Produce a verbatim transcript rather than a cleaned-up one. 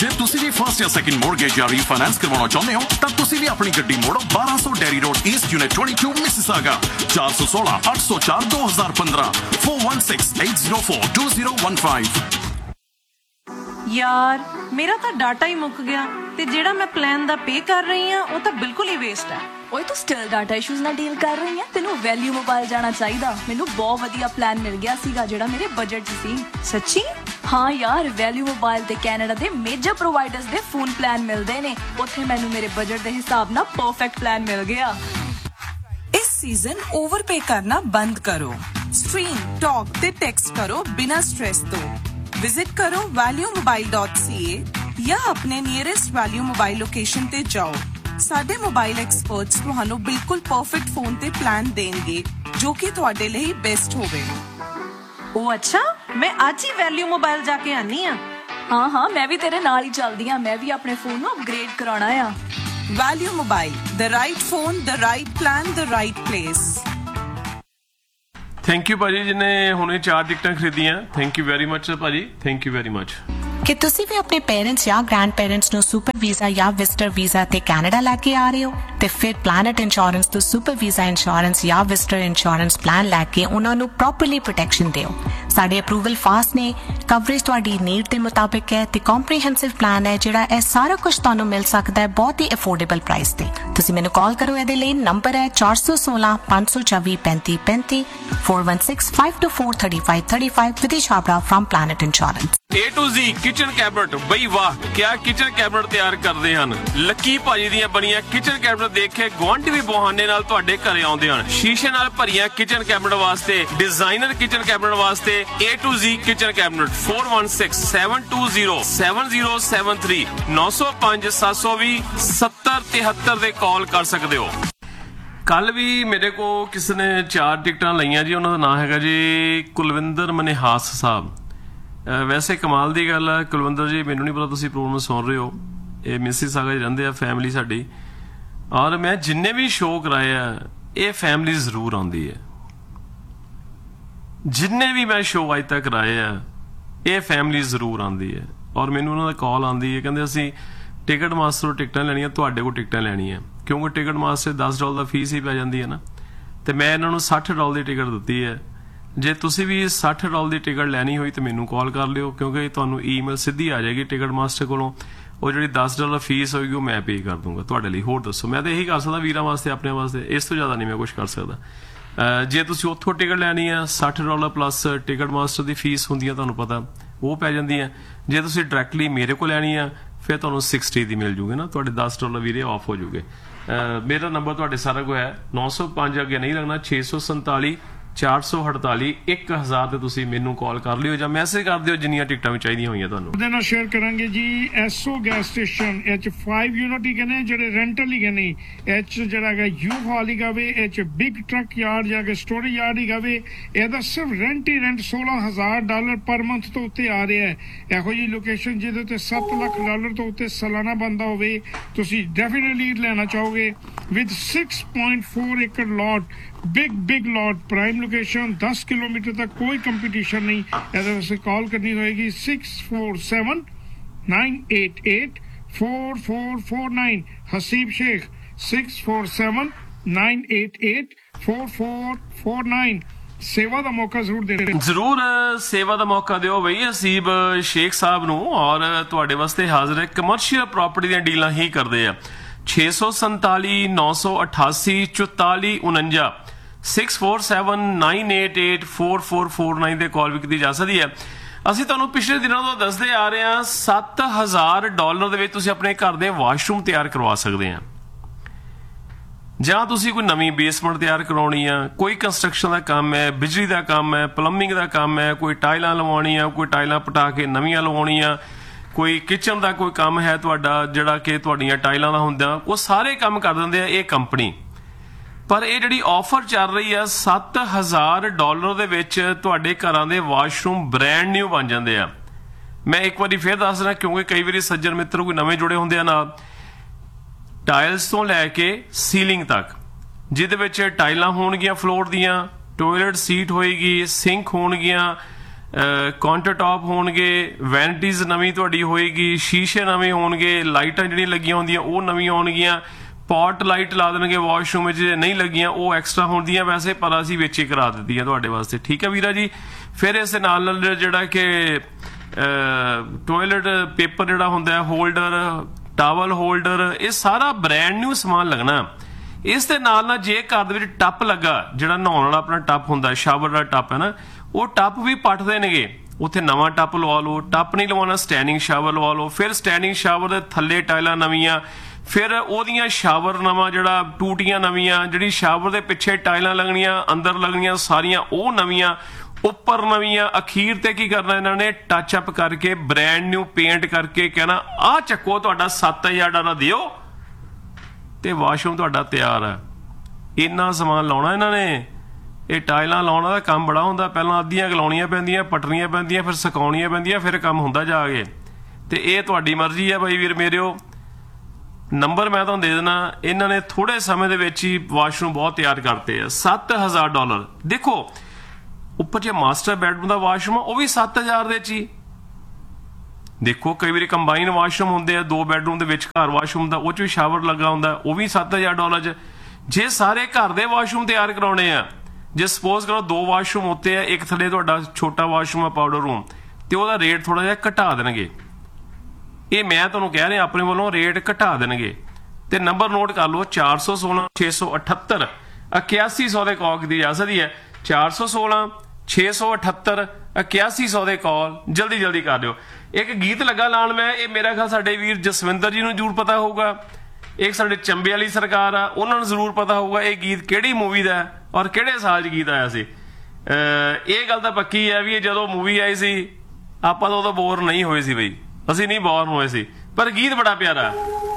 जे तुसी भी फर्स्ट या सेकंड मोर्गेज या रीफाइनेंस करवाना चाहते हो तो तुसी भी अपनी गड्डी मोड़ो बारह सौ डेरी रोड ईस्ट यूनिट बाईस मिसिसागा चार सौ सोलह आठ सौ चार दो हजार पंद्रह four one six eight zero four to zero one five. यार मेरा तो डाटा ही मुक गया ते जेड़ा मैं प्लान दा पे कर रही हां वो तो बिल्कुल ही वेस्ट है। ओए तू स्टिल डाटा इश्यूज ਨਾਲ ਡੀਲ ਕਰ ਰਹੀ ਹੈ ਤੈਨੂੰ ਵੈਲਿਊ ਮੋਬਾਈਲ ਜਾਣਾ ਚਾਹੀਦਾ। ਮੈਨੂੰ ਬਹੁਤ ਵਧੀਆ ਪਲਾਨ ਮਿਲ ਗਿਆ ਸੀਗਾ ਜਿਹੜਾ ਮੇਰੇ ਬਜਟ 'ਚ ਸੀ। ਸੱਚੀ? ਹਾਂ ਯਾਰ ਵੈਲਿਊ ਮੋਬਾਈਲ ਤੇ ਕੈਨੇਡਾ ਦੇ ਮੇਜਰ ਪ੍ਰੋਵਾਈਡਰਸ ਦੇ ਫੋਨ ਪਲਾਨ ਮਿਲਦੇ ਨੇ। ਉੱਥੇ ਮੈਨੂੰ ਮੇਰੇ ਬਜਟ ਦੇ ਹਿਸਾਬ ਨਾਲ ਪਰਫੈਕਟ ਪਲਾਨ ਮਿਲ ਗਿਆ। इस सीजन ओवरपे करना बंद करो। स्ट्रीम टॉक ते टेक्स्ट करो बिना स्ट्रेस तो। विजिट करो वैल्यू मोबाइल डॉट सी ए या अपने नियरेस्ट वैल्यू मोबाइल लोकेशन ते जाओ। साडे मोबाइल एक्सपर्ट्स तुहानू बिल्कुल परफेक्ट फोन ते प्लान देंगे जो कि तुहाडे लिए बेस्ट होवे। ओ अच्छा, मैं आज ही वैल्यू मोबाइल जाके आनी हां। हाँ हाँ मैं भी तेरे नाल ही चलदी हां। मैं भी अपने फोन नू अपग्रेड कराना आ। Value mobile, the right phone, the right plan, the right place। Thank you भाजी जिन्हें हुणे चार टिकटां खरीदियां। थैंक यू वेरी मच भाजी, थैंक यू वेरी मच। कि तुसी भी अपने पेरेंट्स या grand parents know super visa या विजिटर वीजा ते कैनेडा लैके आ रहे हो ते फिर प्लैनेट इंश्योरेंस तो सुपर वीजा इंश्योरेंस या विजिटर इंश्योरेंस प्लान लैके उन्हां नू प्रॉपरली प्रोटेक्शन दिओ। साडे अप्रूवल फास्ट ने, कवरेज तुहाडी नीड दे मुताबिक है ते कॉम्प्रीहेंसिव प्लान है जिहड़ा ए सारा कुछ तुहानू मिल सकदा है बहुत ही अफोर्डेबल प्राइस ते। तुसी मैनू कॉल करो इहदे लई। नंबर है चार सौ सोलह पांच सौ चौबी पैंती पैंती four one six five to four thirty five thirty five विदेश Chhabra from planet insurance. A to ji kitchen cabinet बई वाह क्या किचन कैबिनेट तैयार करते हैं। लकी भाजी ਦੀਆਂ ਬਣੀਆਂ किचन कैबिनेट देख के ਗੁਆਂਢੀ ਵੀ ਬਹਾਨੇ ਨਾਲ ਤੁਹਾਡੇ ਘਰੇ ਆਉਂਦੇ ਹਨ। ਸ਼ੀਸ਼ੇ ਨਾਲ ਭਰੀਆਂ किचन कैबिनेट ਵਾਸਤੇ डिजाइनर किचन कैबिनेट ਵਾਸਤੇ A to Z kitchen cabinet four one six seven to zero seven zero seven three नौ सौ पांच सात सौ भी सत्तर तिहत्तर ਦੇ ਕਾਲ ਕਰ ਸਕਦੇ ਹੋ। ਕੱਲ ਵੀ ਮੇਰੇ ਕੋ ਕਿਸੇ ਨੇ ਚਾਰ ਟਿਕਟਾਂ ਲਈਆਂ ਜੀ। ਉਹਨਾਂ ਦਾ ਨਾਮ ਹੈਗਾ ਜੀ ਕੁਲਵਿੰਦਰ ਮਨਿਹਾਸ ਸਾਹਿਬ। ਵੈਸੇ ਕਮਾਲ ਦੀ ਗੱਲ ਹੈ ਕੁਲਵਿੰਦਰ ਜੀ, ਮੈਨੂੰ ਨਹੀਂ ਪਤਾ ਤੁਸੀਂ ਪ੍ਰੋਗਰਾਮ ਸੁਣ ਰਹੇ ਹੋ। ਇਹ ਮਿਸੀਸਾਗਾ 'ਚ ਰਹਿੰਦੇ ਆ ਫੈਮਿਲੀ ਸਾਡੀ, ਔਰ ਮੈਂ ਜਿੰਨੇ ਵੀ ਸ਼ੋਅ ਕਰਾਏ ਆ ਇਹ ਫੈਮਿਲੀ ਜ਼ਰੂਰ ਆਉਂਦੀ ਹੈ। ਜਿੰਨੇ ਵੀ ਮੈਂ ਸ਼ੋਅ ਅੱਜ ਤੱਕ ਕਰਾਏ ਆ ਇਹ ਫੈਮਿਲੀ ਜ਼ਰੂਰ ਆਉਂਦੀ ਹੈ। ਔਰ ਮੈਨੂੰ ਉਹਨਾਂ ਦਾ ਕਾਲ ਆਉਂਦੀ ਹੈ, ਕਹਿੰਦੇ ਅਸੀਂ ਟਿਕਟ ਮਾਸਟਰ ਤੋਂ ਟਿਕਟਾਂ ਲੈਣੀਆਂ, ਤੁਹਾਡੇ ਕੋਲ ਟਿਕਟਾਂ ਲੈਣੀਆਂ ਕਿਉਂਕਿ ਟਿਕਟ ਮਾਸਟਰ ਦਸ ਡਾਲਰ ਦਾ ਫੀਸ ਹੀ ਪੈ ਜਾਂਦੀ ਹੈ ਨਾ। ਤੇ ਮੈਂ ਇਹਨਾਂ ਨੂੰ ਸੱਠ ਡਾਲਰ ਦੀ ਟਿਕਟ ਦਿੱਤੀ ਹੈ। ਜੇ ਤੁਸੀਂ ਵੀ ਸੱਠ ਡਾਲਰ ਦੀ ਟਿਕਟ ਲੈਣੀ ਹੋਈ ਤਾਂ ਮੈਨੂੰ ਕਾਲ ਕਰ ਲਿਓ ਕਿਉਂਕਿ ਤੁਹਾਨੂੰ ਈਮੇਲ ਸਿੱਧੀ ਆ ਜਾਏਗੀ ਟਿਕਟ ਮਾਸਟਰ ਕੋਲੋਂ। ਉਹ ਜਿਹੜੀ ਦਸ ਡਾਲਰ ਫੀਸ ਹੋਏਗੀ ਉਹ ਮੈਂ ਪੇ ਕਰ ਦੂੰਗਾ ਤੁਹਾਡੇ ਲਈ। ਹੋਰ ਦੱਸੋ, ਮੈਂ ਤਾਂ ਇਹੀ ਕਰ ਸਕਦਾ ਵੀਰਾਂ ਵਾਸਤੇ, ਆਪਣੇ ਵਾਸਤੇ, ਇਸ ਤੋਂ ਜ਼ਿਆਦਾ ਨਹੀਂ ਮੈਂ ਕੁਝ ਕਰ ਸਕਦਾ। ਜੇ ਤੁਸੀਂ ਉੱਥੋਂ ਟਿਕਟ ਲੈਣੀ ਆ ਸੱਠ ਡਾਲਰ ਪਲੱਸ ਟਿਕਟ ਮਾਸਟਰ ਦੀ ਫੀਸ ਹੁੰਦੀ ਆ, ਤੁਹਾਨੂੰ ਪਤਾ ਉਹ ਪੈ ਜਾਂਦੀ ਹੈ। ਜੇ ਤੁਸੀਂ ਡਾਇਰੈਕਟਲੀ ਮੇਰੇ ਕੋਲ ਲੈਣੀ ਆ ਫਿਰ ਤੁਹਾਨੂੰ ਸਿਕਸਟੀ ਦੀ ਮਿਲ ਜੂਗੀ ਨਾ, ਤੁਹਾਡੇ ਦਸ ਡਾਲਰ ਵੀਰੇ ਆਫ ਹੋ ਜੂਗੇ। ਮੇਰਾ ਨੰਬਰ ਤੁਹਾਡੇ ਸਾਰਾ ਕੋ ਹੈ ਨੌ ਸੌ ਪੰਜ ਅੱਗੇ ਨਹੀਂ ਲੱਗਣਾ, ਛੇ ਸੌ ਸੰਤਾਲੀ ਚਾਰ ਸੌ ਅੜਤਾਲੀ ਇੱਕ ਹਜ਼ਾਰ ਤੇ ਤੁਸੀਂ ਮੈਨੂੰ ਕਾਲ ਕਰ ਲਿਓ ਜਾਂ ਮੈਸੇਜ ਕਰ ਦਿਓ ਜਿੰਨੀਆਂ ਟਿਕਟਾਂ ਵੀ ਚਾਹੀਦੀਆਂ ਹੋਈਆਂ ਤੁਹਾਨੂੰ। ਉਹਦੇ ਨਾਲ ਸ਼ੇਅਰ ਕਰਾਂਗੇ ਜੀ ਐਸਓ ਗੈਸ ਸਟੇਸ਼ਨ ਇਹ 'ਚ ਫਾਈਵ ਯੂਨਿਟ ਹੀ ਕਹਿੰਦੇ ਜਿਹੜੇ ਰੈਂਟਲ ਹੀ ਕਹਿੰਦੇ ਇਹ 'ਚ ਜਿਹੜਾ ਹੈਗਾ ਯੂ ਹਾਲ ਹੀ ਗਾਵੇ, ਇਹ 'ਚ ਬਿਗ ਟਰੱਕ ਯਾਰਡ ਜਾ ਕੇ ਸਟੋਰੀ ਯਾਰਡ ਹੀ ਗਾਵੇ। ਇਹਦਾ ਸਿਰਫ ਰੈਂਟ ਹੀ ਰੈਂਟ ਸੋਲਾਂ ਹਜ਼ਾਰ ਡਾਲਰ ਪਰ ਮੰਥ ਤੋਂ ਉੱਤੇ ਆ ਰਿਹਾ ਹੈ। ਇਹੋ ਜਿਹੀ ਲੋਕੇਸ਼ਨ ਜਿਹਦੇ ਉੱਤੇ ਸੱਤ ਲੱਖ ਡਾਲਰ ਤੋਂ ਉੱਤੇ ਸਾਲਾਨਾ ਬੰਦਾ ਹੋਵੇ ਤੁਸੀਂ ਡੈਫੀਨਿਟਲੀ ਲੈਣਾ ਚਾਹੋਗੇ। ਵਿਦ ਸਿਕਸ ਪੁਆਇੰਟ ਫੋਰ ਏਕੜ ਲॉट, big big lot, prime location, दस किलोमीटर तक कोई कंपटीशन नहीं। ऐसे वैसे कॉल करनी होगी six four seven nine eight eight four four four nine. Haseeb Sheikh six four seven nine eight eight four four four nine. सेवा का मौका जरूर दे जरूर सेवा का मौका दिओ बई हसीब शेख साहब नूं। और तुहाडे वास्ते हाजिर है कमर्शियल प्रॉपर्टी दी डीलां ही करदे आ। छे सौ संताली नौ सौ अठासी चौताली उनंजा six four seven nine eight eight four four four nine ਦੇ ਕਾਲ ਵੀ ਕੀਤੀ ਜਾ ਸਕਦੀ ਹੈ। ਅਸੀਂ ਤੁਹਾਨੂੰ ਪਿਛਲੇ ਦਿਨਾਂ ਤੋਂ ਦੱਸਦੇ ਆ ਰਹੇ ਹਾਂ ਸੱਤ ਹਜ਼ਾਰ ਡਾਲਰ ਦੇ ਵਿੱਚ ਤੁਸੀਂ ਆਪਣੇ ਘਰ ਦੇ ਵਾਸ਼ਰੂਮ ਤਿਆਰ ਕਰਵਾ ਸਕਦੇ ਆ। ਜਾਂ ਤੁਸੀਂ ਕੋਈ ਨਵੀਂ ਬੇਸਮੈਂਟ ਤਿਆਰ ਕਰਾਉਣੀ ਆ, ਕੋਈ ਕੰਸਟਰਕਸ਼ਨ ਦਾ ਕੰਮ ਹੈ, ਬਿਜਲੀ ਦਾ ਕੰਮ ਹੈ, ਪਲੰਬਿੰਗ ਦਾ ਕੰਮ ਹੈ, ਕੋਈ ਟਾਈਲਾਂ ਲਵਾਉਣੀਆਂ, ਕੋਈ ਟਾਈਲਾਂ ਪਟਾ ਕੇ ਨਵੀਆਂ ਲਵਾਉਣੀਆਂ, ਕੋਈ ਕਿਚਨ ਦਾ ਕੋਈ ਕੰਮ ਹੈ ਤੁਹਾਡਾ ਜਿਹੜਾ ਕਿ ਤੁਹਾਡੀਆਂ ਟਾਈਲਾਂ ਦਾ ਹੁੰਦਾ, ਉਹ ਸਾਰੇ ਕੰਮ ਕਰ ਦਿੰਦੇ ਆ ਇਹ ਕੰਪਨੀ। ਪਰ ਇਹ ਜਿਹੜੀ ਆਫਰ ਚੱਲ ਰਹੀ ਆ ਸੱਤ ਹਜ਼ਾਰ ਡਾਲਰ ਦੇ ਵਿੱਚ ਤੁਹਾਡੇ ਘਰਾਂ ਦੇ ਵਾਸ਼ਰੂਮ ਬ੍ਰੈਂਡ ਨਿਊ ਬਣ ਜਾਂਦੇ ਆ। ਮੈਂ ਇੱਕ ਵਾਰੀ ਫੇਰ ਦੱਸ ਰਿਹਾ ਕਿਉਂਕਿ ਕਈ ਵਾਰੀ ਸੱਜਣ ਮਿੱਤਰ ਕੋਈ ਨਵੇਂ ਜੁੜੇ ਹੁੰਦੇ ਆ ਨਾਲ। ਟਾਇਲਸ ਤੋਂ ਲੈ ਕੇ ਸੀਲਿੰਗ ਤੱਕ, ਜਿਹਦੇ ਵਿੱਚ ਟਾਈਲਾਂ ਹੋਣਗੀਆਂ ਫਲੋਰ ਦੀਆਂ, ਟੋਇਲਟ ਸੀਟ ਹੋਏਗੀ, ਸਿੰਕ ਹੋਣਗੀਆਂ, ਕਾਊਂਟਰ ਟਾਪ ਹੋਣਗੇ, ਵੈਨਿਟੀਜ਼ ਨਵੀਂ ਤੁਹਾਡੀ ਹੋਏਗੀ, ਸ਼ੀਸ਼ੇ ਨਵੇਂ ਹੋਣਗੇ, ਲਾਈਟਾਂ ਜਿਹੜੀਆਂ ਲੱਗੀਆਂ ਹੁੰਦੀਆਂ ਉਹ ਨਵੀਆਂ ਹੋਣਗੀਆਂ, ਪੌਟ ਲਾਈਟ ਲਾ ਦੇਣਗੇ ਵਾਸ਼ਰੂਮ ਵਿੱਚ, ਜੇ ਨਹੀਂ ਲੱਗੀਆਂ ਉਹ ਐਕਸਟਰਾ ਹੁੰਦੀਆਂ ਵੈਸੇ, ਪਰ ਅਸੀਂ ਵਿੱਚ ਹੀ ਕਰਾ ਦਿੱਤੀਆਂ ਤੁਹਾਡੇ ਵਾਸਤੇ। ਠੀਕ ਹੈ ਵੀਰਾ ਜੀ। ਫਿਰ ਇਸ ਦੇ ਨਾਲ ਨਾਲ ਜਿਹੜਾ ਕਿ ਟੋਇਲਟ ਪੇਪਰ ਜਿਹੜਾ ਹੁੰਦਾ ਹੈ, ਹੋਲਡਰ, ਟਾਵਲ ਹੋਲਡਰ, ਇਹ ਸਾਰਾ ਬ੍ਰਾਂਡ ਨਿਊ ਸਮਾਨ ਲੱਗਣਾ। ਇਸ ਦੇ ਨਾਲ ਨਾਲ ਜੇ ਘਰ ਦੇ ਵਿੱਚ ਟੱਪ ਲੱਗਾ, ਜਿਹੜਾ ਨਹਾਉਣ ਵਾਲਾ ਆਪਣਾ ਟੱਪ ਹੁੰਦਾ, ਸ਼ਾਵਰ ਦਾ ਟੱਪ ਹੈ ਨਾ, ਉਹ ਟੱਪ ਵੀ ਪੱਟ ਦੇਣਗੇ, ਉੱਥੇ ਨਵਾਂ ਟੱਪ ਲਵਾ ਲਓ। ਟੱਪ ਨਹੀਂ ਲਵਾਉਣਾ, ਸਟੈਂਡਿੰਗ ਸ਼ਾਵਰ ਲਵਾ ਲਓ। ਫਿਰ ਸਟੈਂਡਿੰਗ ਸ਼ਾਵਰ ਦੇ ਥੱਲੇ ਟਾਈਲਾਂ ਨਵੀਆਂ, ਫਿਰ ਉਹਦੀਆਂ ਸ਼ਾਵਰ ਨਵਾਂ, ਜਿਹੜਾ ਟੂਟੀਆਂ ਨਵੀਆਂ, ਜਿਹੜੀ ਸ਼ਾਵਰ ਦੇ ਪਿੱਛੇ ਟਾਈਲਾਂ ਲੱਗਣੀਆਂ, ਅੰਦਰ ਲੱਗਣੀਆਂ ਸਾਰੀਆਂ ਉਹ ਨਵੀਆਂ, ਉੱਪਰ ਨਵੀਆਂ। ਅਖੀਰ ਤੇ ਕੀ ਕਰਨਾ ਇਹਨਾਂ ਨੇ, ਟੱਚ ਅਪ ਕਰਕੇ ਬ੍ਰਾਂਡ ਨਿਊ ਪੇਂਟ ਕਰਕੇ ਕਹਿਣਾ ਆਹ ਚੱਕੋ ਤੁਹਾਡਾ ਸੱਤ ਹਜ਼ਾਰ ਡਾਲਰ ਦਿਓ ਤੇ ਵਾਸ਼ਰੂਮ ਤੁਹਾਡਾ ਤਿਆਰ ਹੈ। ਇੰਨਾ ਸਮਾਨ ਲਾਉਣਾ ਇਹਨਾਂ ਨੇ। ਇਹ ਟਾਈਲਾਂ ਲਾਉਣ ਦਾ ਕੰਮ ਬੜਾ ਹੁੰਦਾ, ਪਹਿਲਾਂ ਅੱਧੀਆਂ ਲਾਉਣੀਆਂ ਪੈਂਦੀਆਂ, ਪਟਣੀਆਂ ਪੈਂਦੀਆਂ, ਫਿਰ ਸੁਕਾਉਣੀਆਂ ਪੈਂਦੀਆਂ, ਫਿਰ ਕੰਮ ਹੁੰਦਾ ਜਾ ਕੇ। ਤੇ ਇਹ ਤੁਹਾਡੀ ਮਰਜ਼ੀ ਹੈ ਬਾਈ ਵੀਰ ਮੇਰਿਓ। ਨੰਬਰ ਮੈਂ ਤੁਹਾਨੂੰ ਦੇ ਦੇਣਾ। ਇਹਨਾਂ ਨੇ ਥੋੜੇ ਸਮੇਂ ਦੇ ਵਿੱਚ ਹੀ ਵਾਸ਼ਰੂਮ ਬਹੁਤ ਤਿਆਰ ਕਰਤੇ ਆ। ਸੱਤ ਹਜ਼ਾਰ ਡਾਲਰ। ਦੇਖੋ ਉੱਪਰ ਜੇ ਮਾਸਟਰ ਬੈਡਰੂਮ ਦਾ ਵਾਸ਼ਰੂਮ ਉਹ ਵੀ ਸੱਤ ਹਜ਼ਾਰ ਦੇ ਚ ਹੀ। ਦੇਖੋ ਕਈ ਵਾਰੀ ਕੰਬਾਈਨ ਵਾਸ਼ਰੂਮ ਹੁੰਦੇ ਆ, ਦੋ ਬੈਡਰੂਮ ਦੇ ਵਿੱਚ ਘਰ ਵਾਸ਼ਰੂਮ ਦਾ, ਉਹ ਚ ਵੀ ਸ਼ਾਵਰ ਲੱਗਾ ਹੁੰਦਾ, ਉਹ ਵੀ ਸੱਤ ਹਜ਼ਾਰ ਡਾਲਰ ਚ। ਜੇ ਸਾਰੇ ਘਰ ਦੇ ਵਾਸ਼ਰੂਮ ਤਿਆਰ ਕਰਾਉਣੇ ਆ, ਜੇ ਸਪੋਜ਼ ਕਰੋ ਦੋ ਵਾਸ਼ਰੂਮ ਉੱਤੇ ਆ, ਇੱਕ ਥੱਲੇ ਤੁਹਾਡਾ ਛੋਟਾ ਵਾਸ਼ਰੂਮ ਆ ਪਾਊਡਰ ਰੂਮ, ਤੇ ਉਹਦਾ ਰੇਟ ਥੋੜਾ ਜਿਹਾ ਘਟਾ ਦੇਣਗੇ। ਇਹ ਮੈਂ ਤੁਹਾਨੂੰ ਕਹਿ ਰਿਹਾ ਆਪਣੇ ਵੱਲੋਂ ਰੇਟ ਘਟਾ ਦੇਣਗੇ। ਤੇ ਨੰਬਰ ਨੋਟ ਕਰ ਲਓ, ਚਾਰ ਸੌ ਸੋਲਾਂ ਛੇ ਸੌ ਅਠੱਤਰ ਇਕਿਆਸੀ ਸੌ ਦੇ ਕਾਲ ਕੀਤੀ ਜਾ ਸਕਦੀ ਹੈ। ਚਾਰ ਸੌ ਸੋਲਾਂ ਛੇ ਸੌ ਅਠੱਤਰ ਇਕਿਆਸੀ ਸੌ ਦੇ ਕਾਲ ਜਲਦੀ ਜਲਦੀ ਕਰ ਦਿਓ। ਇੱਕ ਗੀਤ ਲੱਗਾ ਲਾਣ ਮੈਂ, ਇਹ ਮੇਰਾ ਖਿਆਲ ਸਾਡੇ ਵੀਰ ਜਸਵਿੰਦਰ ਜੀ ਨੂੰ ਜ਼ਰੂਰ ਪਤਾ ਹੋਊਗਾ। ਇੱਕ ਸਾਡੇ ਚੰਬੇ ਵਾਲੀ ਸਰਕਾਰ ਆ, ਉਹਨਾਂ ਨੂੰ ਜ਼ਰੂਰ ਪਤਾ ਹੋਊਗਾ ਇਹ ਗੀਤ ਕਿਹੜੀ ਮੂਵੀ ਦਾ ਔਰ ਕਿਹੜੇ ਸਾਲ 'ਚ ਗੀਤ ਆਇਆ ਸੀ। ਇਹ ਗੱਲ ਤਾਂ ਪੱਕੀ ਹੈ ਵੀ ਇਹ ਜਦੋਂ ਮੂਵੀ ਆਈ ਸੀ ਆਪਾਂ ਤਾਂ ਉਦੋਂ ਬੋਰ ਨਹੀਂ ਹੋਏ ਸੀ ਬਈ, ਅਸੀਂ ਨਹੀਂ ਬੋਰ ਹੋਏ ਸੀ, ਪਰ ਗੀਤ ਬੜਾ ਪਿਆਰਾ।